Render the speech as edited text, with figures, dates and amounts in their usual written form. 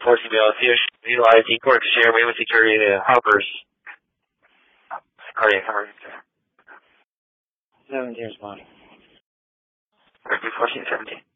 enforcing bills utilize eCourt to share Wayland security to Hoppers. Cardiac heart. 17 responding. 1417.